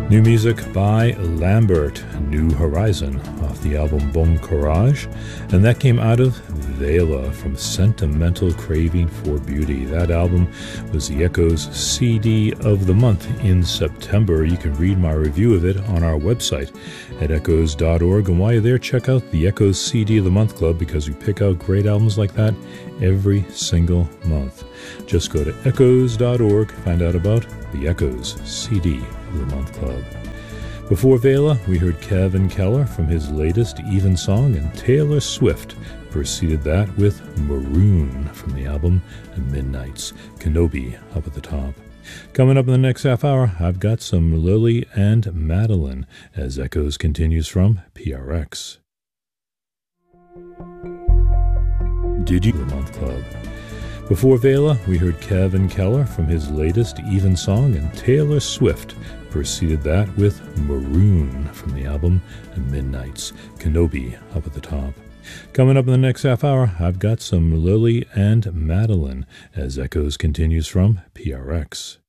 New music by Lambert, New Horizon, off the album Bon Courage, and that came out of Vela from Sentimental Craving for Beauty. That album was the Echoes CD of the month in September. You can read my review of it on our website at echoes.org, and while you're there, check out the Echoes CD of the Month Club because we pick out great albums like that every single month. Just go to echoes.org, find out about the Echoes CD of the Month Club. Before Vela, we heard Kevin Keller from his latest Even Song, and Taylor Swift preceded that with Maroon from the album Midnights. Kenobi up at the top. Coming up in the next half hour, I've got some Lily and Madeline as Echoes continues from PRX. Did you? The Month Club. Before Vela, we heard Kevin Keller from his latest Even Song, and Taylor Swift preceded that with Maroon from the album Midnights. Kenobi up at the top. Coming up in the next half hour, I've got some Lily and Madeline as Echoes continues from PRX.